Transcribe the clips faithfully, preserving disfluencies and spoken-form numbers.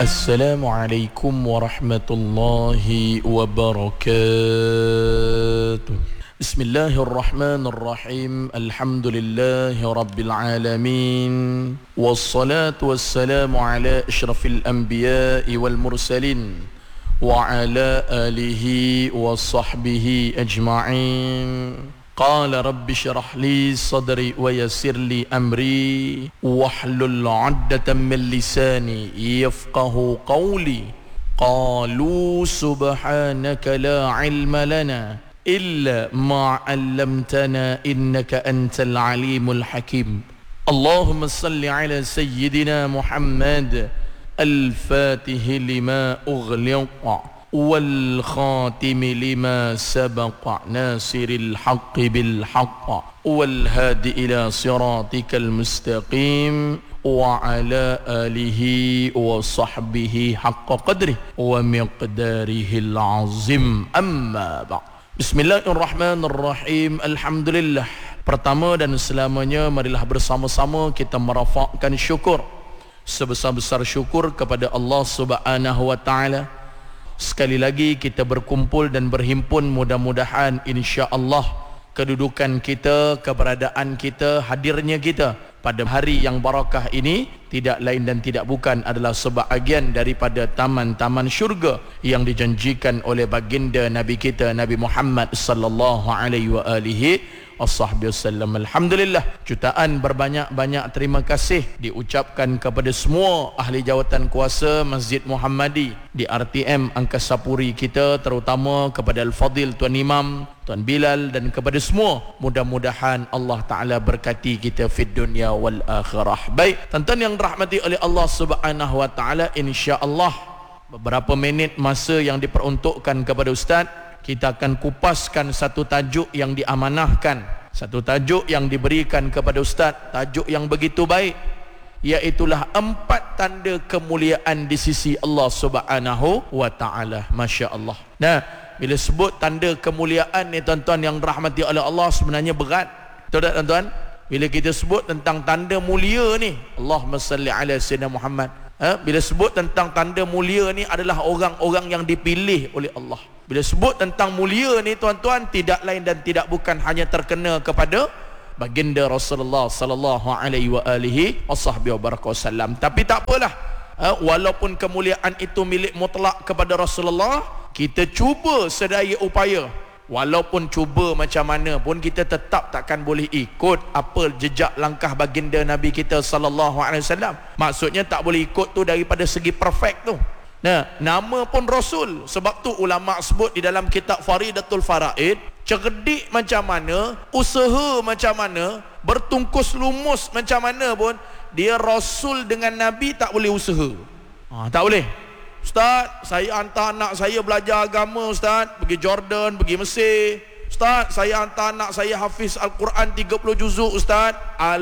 Assalamualaikum warahmatullahi wabarakatuh. Bismillahirrahmanirrahim. Alhamdulillahi rabbil alamin. Wassalatu wassalamu ala asyrafil anbiya'i wal mursalin wa ala alihi wa sahbihi ajma'in. قال رب اشرح لي صدري ويسر لي أمري واحلل عقدة من لساني يفقه قولي قالوا سبحانك لا علم لنا إلا ما علمتنا إنك أنت العليم الحكيم اللهم صل على سيدنا محمد الفاتح لما أغلق والخاتم لما سبق ناصر الحق بالحق والهادي إلى صراطك المستقيم وعلى آله وصحبه حق قدره ومقداره العظيم أما بعد بسم الله الرحمن الرحيم الحمد لله. Pertama dan selamanya marilah bersama-sama kita merafakkan syukur sebesar-besar syukur kepada Allah Subhanahu wa taala. Sekali lagi kita berkumpul dan berhimpun, mudah-mudahan insya-Allah kedudukan kita, keberadaan kita, hadirnya kita pada hari yang barakah ini tidak lain dan tidak bukan adalah sebahagian daripada taman-taman syurga yang dijanjikan oleh baginda Nabi kita Nabi Muhammad sallallahu alaihi wa alihi wasallam. Alhamdulillah, jutaan berbanyak-banyak terima kasih diucapkan kepada semua ahli jawatan kuasa Masjid Muhammadi di R T M Angkasa Puri kita, terutama kepada Al-Fadil Tuan Imam, Tuan Bilal dan kepada semua. Mudah-mudahan Allah Ta'ala berkati kita fid dunya wal akhirah. Baik, tuan-tuan yang dirahmati oleh Allah Subhanahu wa Ta'ala, insya-Allah beberapa minit masa yang diperuntukkan kepada Ustaz, kita akan kupaskan satu tajuk yang diamanahkan, satu tajuk yang diberikan kepada Ustaz, tajuk yang begitu baik, iaitulah empat tanda kemuliaan di sisi Allah Subhanahu wa Ta'ala. Masya Allah. Nah, bila sebut tanda kemuliaan ni tuan-tuan yang dirahmati oleh Allah, sebenarnya berat. Betul tak tuan-tuan? Bila kita sebut tentang tanda mulia ni, Allahumma salli ala sayyidina Muhammad, ha? Bila sebut tentang tanda mulia ni adalah orang-orang yang dipilih oleh Allah. Bila sebut tentang mulia ni tuan-tuan, tidak lain dan tidak bukan hanya terkena kepada baginda Rasulullah sallallahu alaihi wa alihi wasallam. Tapi tak apalah, walaupun kemuliaan itu milik mutlak kepada Rasulullah, kita cuba sedaya upaya, walaupun cuba macam mana pun, kita tetap takkan boleh ikut apa jejak langkah baginda Nabi kita sallallahu alaihi wasallam. Maksudnya tak boleh ikut tu daripada segi perfect tu. Nah, nama pun Rasul. Sebab tu ulama sebut di dalam kitab Faridatul Faraid, cerdik macam mana, usaha macam mana, bertungkus lumus macam mana pun, dia Rasul dengan Nabi tak boleh usaha. Ha, tak boleh. Ustaz, saya hantar anak saya belajar agama Ustaz, pergi Jordan, pergi Mesir. Ustaz, saya hantar anak saya hafiz Al-Quran tiga puluh juzuk Ustaz.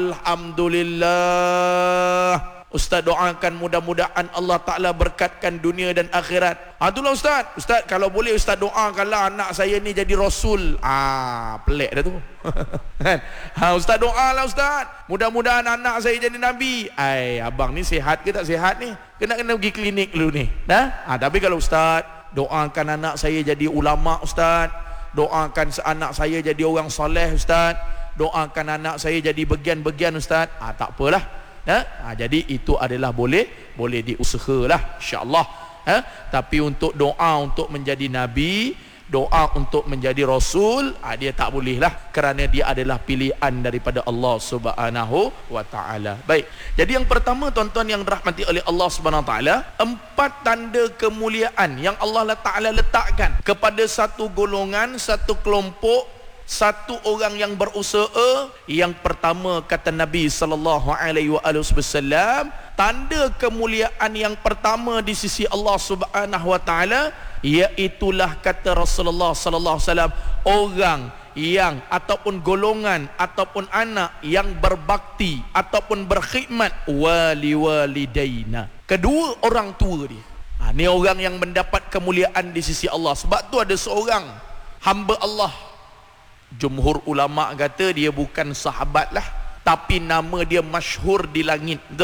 Alhamdulillah. Ustaz doakan mudah-mudahan Allah Ta'ala berkatkan dunia dan akhirat. Ha, itulah Ustaz. Ustaz, kalau boleh Ustaz doakanlah anak saya ni jadi Rasul. Ah, pelik dah tu. Ha, Ustaz doalah Ustaz, mudah-mudahan anak saya jadi Nabi. Ai, abang ni sihat ke tak sihat ni? Kena-kena pergi klinik dulu ni. Dah? Ha, tapi kalau Ustaz doakan anak saya jadi ulama Ustaz, doakan anak saya jadi orang soleh Ustaz, doakan anak saya jadi bagian-bagian Ustaz. Ah, tak apalah. Ha? Ha, jadi itu adalah boleh boleh diusahalah insya-Allah. Ha? Tapi untuk doa untuk menjadi nabi, doa untuk menjadi rasul, ha, dia tak boleh lah, kerana dia adalah pilihan daripada Allah Subhanahu wa taala. Baik. Jadi yang pertama tuan-tuan yang dirahmati oleh Allah Subhanahu wa taala, empat tanda kemuliaan yang Allah Taala letakkan kepada satu golongan, satu kelompok, satu orang yang berusaha. Yang pertama kata Nabi sallallahu alaihi wasallam, tanda kemuliaan yang pertama di sisi Allah Subhanahu wa taala, iaitulah kata Rasulullah sallallahu alaihi wasallam, orang yang ataupun golongan ataupun anak yang berbakti ataupun berkhidmat wali walidaina, kedua orang tua dia. Ha, ni orang yang mendapat kemuliaan di sisi Allah. Sebab tu ada seorang hamba Allah, jumhur ulama kata dia bukan sahabat lah, tapi nama dia masyhur di langit. Betul?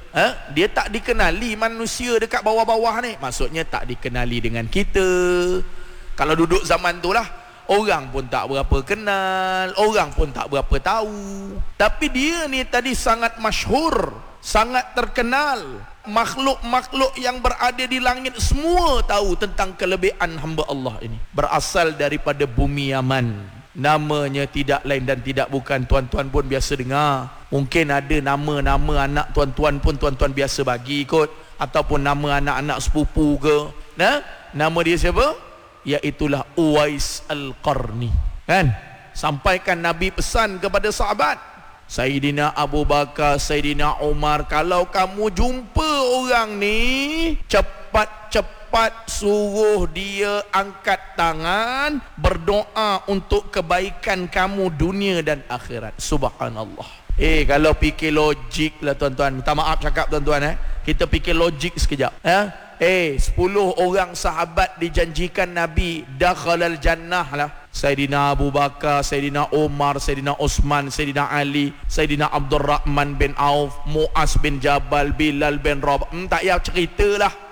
Ha? Dia tak dikenali manusia dekat bawah-bawah ni. Maksudnya tak dikenali dengan kita. Kalau duduk zaman tu lah, orang pun tak berapa kenal, orang pun tak berapa tahu. Tapi dia ni tadi sangat masyhur, sangat terkenal. Makhluk-makhluk yang berada di langit semua tahu tentang kelebihan hamba Allah ini. Berasal daripada bumi Yaman. Namanya tidak lain dan tidak bukan, tuan-tuan pun biasa dengar. Mungkin ada nama-nama anak tuan-tuan pun tuan-tuan biasa bagi kot, ataupun nama anak-anak sepupu ke. Nah, nama dia siapa? Iaitulah Uwais Al-Qarni. Kan? Sampaikan Nabi pesan kepada sahabat, Sayyidina Abu Bakar, Sayyidina Umar, kalau kamu jumpa orang ni, cepat-cepat suruh dia angkat tangan, berdoa untuk kebaikan kamu dunia dan akhirat. Subhanallah. Eh, kalau fikir logik lah tuan-tuan, minta maaf cakap tuan-tuan, eh kita fikir logik sekejap, eh Eh, sepuluh orang sahabat dijanjikan Nabi dakhalal jannah lah. Sayyidina Abu Bakar, Sayyidina Umar, Sayyidina Osman, Sayyidina Ali, Sayyidina Abdul Rahman bin Auf, Muaz bin Jabal, Bilal bin Rabah. Hmm, tak payah cerita lah.